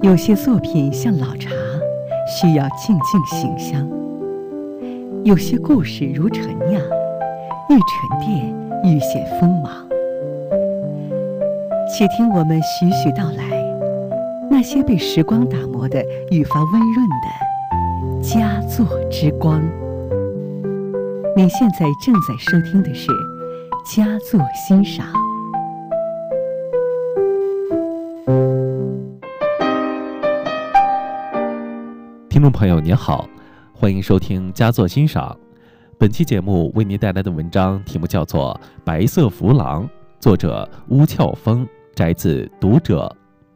有些作品像老茶，需要静静醒香；有些故事如陈酿，愈沉淀愈显锋芒。且听我们徐徐道来，那些被时光打磨的愈发温润的佳作之光。您现在正在收听的是佳作欣赏。 听众朋友您好，欢迎收听佳作欣赏。本期节目为您带来的文章题目叫做《白色浮廊》，作者乌翘峰，摘自读者。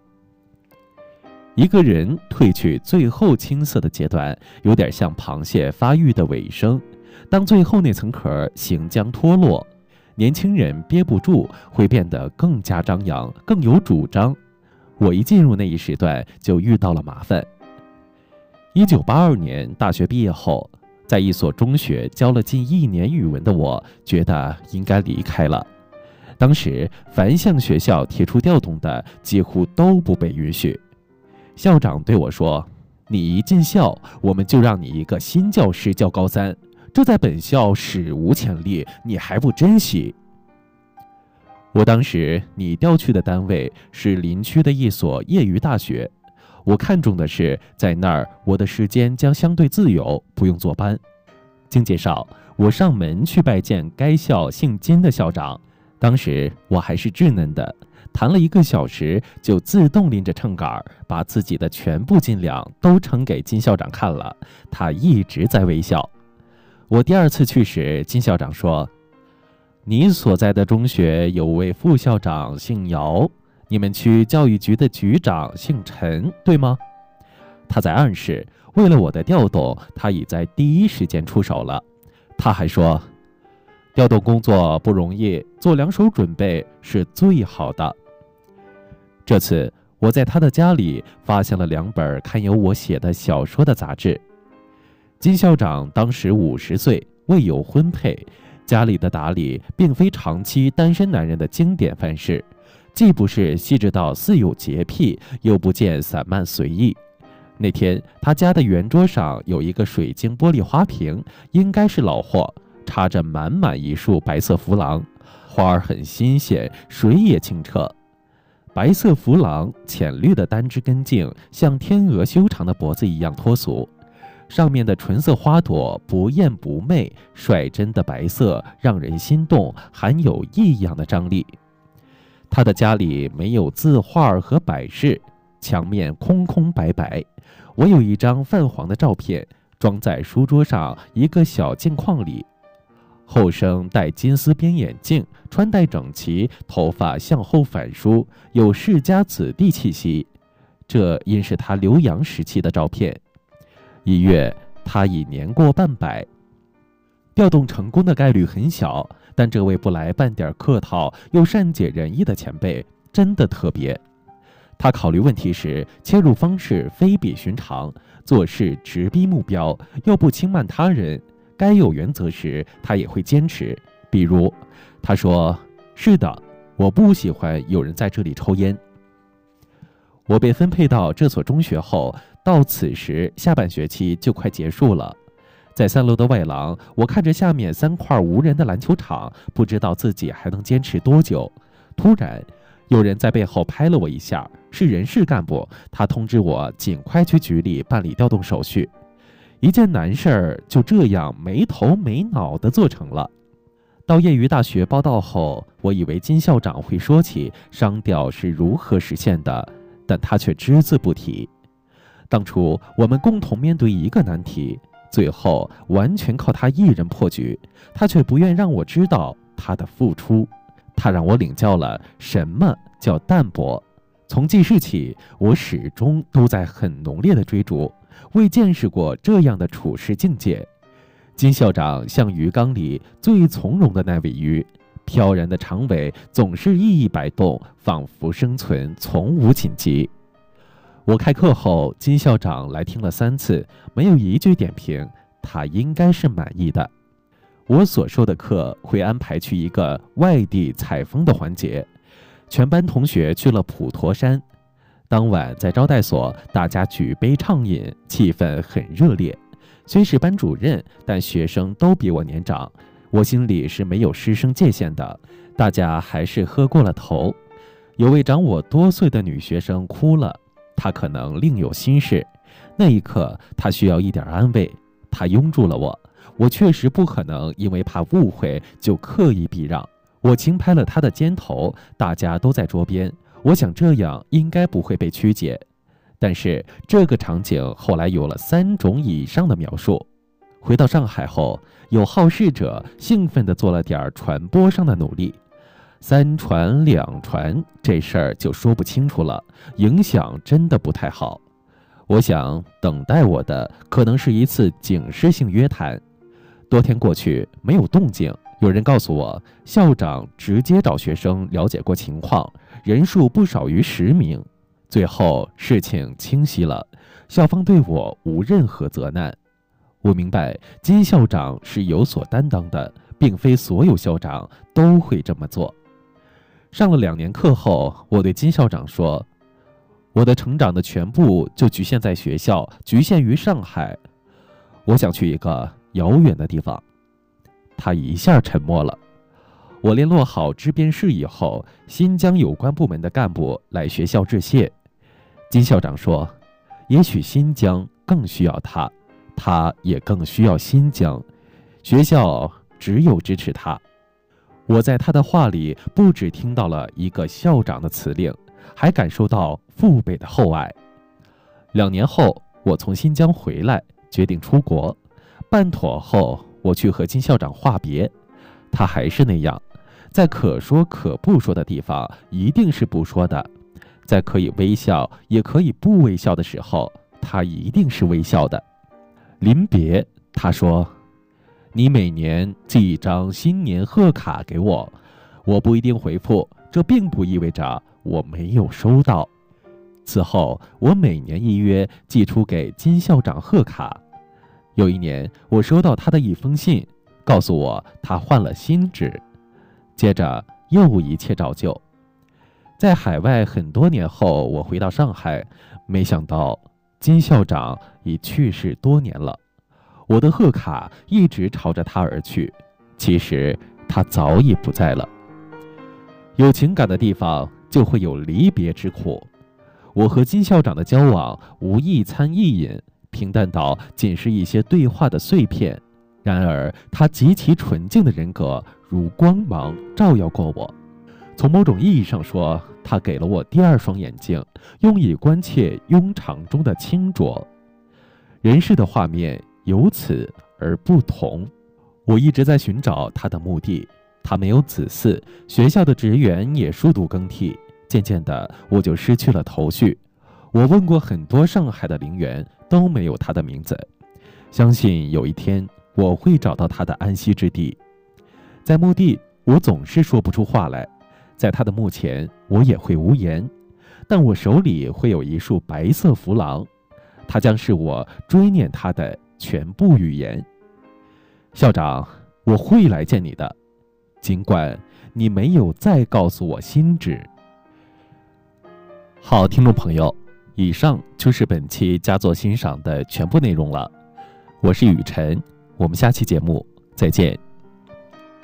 一个人褪去最后青涩的阶段，有点像螃蟹发育的尾声。当最后那层壳行将脱落，年轻人憋不住，会变得更加张扬，更有主张。我一进入那一时段，就遇到了麻烦。1982年大学毕业后，在一所中学教了近1年语文的我，觉得应该离开了。当时凡向学校提出调动的，几乎都不被允许。校长对我说：“你一进校，我们就让你一个新教师教高3，这在本校史无前例，你还不珍惜？”我当时拟调去的单位是邻区的一所业余大学。我看重的是，在那儿我的时间将相对自由，不用坐班。经介绍，我上门去拜见该校姓金的校长。当时我还是稚嫩的，谈了1个小时，就自动拎着秤杆，把自己的全部斤两都称给金校长看了。他一直在微笑。我第2次去时，金校长说：“你所在的中学有位副校长姓姚，你们区教育局的局长姓陈，对吗？”他在暗示，为了我的调动，他已在第一时间出手了。他还说，调动工作不容易，做2手准备是最好的。这次我在他的家里发现了2本刊有我写的小说的杂志。金校长当时50岁，未有婚配，家里的打理并非长期单身男人的经典范式，既不是细致到似有洁癖，又不见散漫随意。那天他家的圆桌上有一个水晶玻璃花瓶，应该是老货，插着满满一束白色浮廊，花儿很新鲜，水也清澈。白色浮廊浅绿的单枝根茎像天鹅修长的脖子一样脱俗，上面的纯色花朵不艳不媚，率真的白色让人心动，含有异样的张力。他的家里没有字画和摆饰，墙面空空白白。我有一张泛黄的照片，装在书桌上一个小镜框里。后生戴金丝边眼镜，穿戴整齐，头发向后反梳，有世家子弟气息。这因是他留洋时期的照片。1月，他已年过半百。调动成功的概率很小，但这位不来半点客套又善解人意的前辈真的特别。他考虑问题时，切入方式非比寻常，做事直逼目标，又不轻慢他人。该有原则时，他也会坚持。比如，他说：“是的，我不喜欢有人在这里抽烟。”我被分配到这所中学后，到此时下半学期就快结束了。在3楼的外廊，我看着下面3块无人的篮球场，不知道自己还能坚持多久。突然，有人在背后拍了我一下，是人事干部，他通知我尽快去局里办理调动手续。一件难事儿就这样没头没脑地做成了。到业余大学报到后，我以为金校长会说起商调是如何实现的，但他却只字不提。当初我们共同面对一个难题，最后完全靠他一人破局，他却不愿让我知道他的付出。他让我领教了什么叫淡泊。从记事起，我始终都在很浓烈的追逐，未见识过这样的处事境界。金校长像鱼缸里最从容的那尾鱼，飘然的长尾总是熠熠摆动，仿佛生存从无紧急。我开课后，金校长来听了3次，没有一句点评，他应该是满意的。我所授的课会安排去一个外地采风的环节，全班同学去了普陀山。 当晚在招待所，大家举杯畅饮，气氛很热烈。虽是班主任，但学生都比我年长，我心里是没有师生界限的，大家还是喝过了头。有位长我多岁的女学生哭了，她可能另有心事，那一刻她需要一点安慰，她拥住了我。我确实不可能因为怕误会就刻意避让，我轻拍了她的肩头，大家都在桌边，我想这样应该不会被曲解。但是这个场景后来有了3种以上的描述。回到上海后，有好事者兴奋地做了点传播上的努力，3传2传，这事儿就说不清楚了，影响真的不太好。我想等待我的可能是一次警示性约谈。多天过去没有动静，有人告诉我，校长直接找学生了解过情况，人数不少于10名。最后事情清晰了，校方对我无任何责难。我明白金校长是有所担当的，并非所有校长都会这么做。上了2年课后，我对金校长说，我的成长的全部就局限在学校，局限于上海，我想去一个遥远的地方。他一下沉默了。我联络好支边事以后，新疆有关部门的干部来学校致谢。金校长说，也许新疆更需要他，他也更需要新疆，学校只有支持他。我在他的话里不只听到了一个校长的辞令，还感受到父辈的厚爱。2年后，我从新疆回来，决定出国。办妥后，我去和金校长话别，他还是那样，在可说可不说的地方，一定是不说的；在可以微笑也可以不微笑的时候，他一定是微笑的。临别，他说，你每年寄一张新年贺卡给我，我不一定回复，这并不意味着我没有收到。此后，我每年一约寄出给金校长贺卡。有一年，我收到他的一封信，告诉我他换了新址，接着又一切照旧。在海外很多年后，我回到上海，没想到金校长已去世多年了。我的贺卡一直朝着他而去，其实他早已不在了。有情感的地方就会有离别之苦。我和金校长的交往无一餐一饮，平淡到仅是一些对话的碎片，然而他极其纯净的人格如光芒照耀过我。从某种意义上说，他给了我第2双眼睛，用以关切庸常中的清浊。人世的画面由此而不同。我一直在寻找他的墓地，他没有子嗣，学校的职员也数度更替，渐渐的我就失去了头绪。我问过很多上海的陵园，都没有他的名字。相信有一天我会找到他的安息之地。在墓地，我总是说不出话来，在他的墓前，我也会无言，但我手里会有一束白色符廊，它将是我追念他的全部语言。校长，我会来见你的，尽管你没有再告诉我新址。好，听众朋友，以上就是本期佳作欣赏的全部内容了。我是雨晨，我们下期节目再见。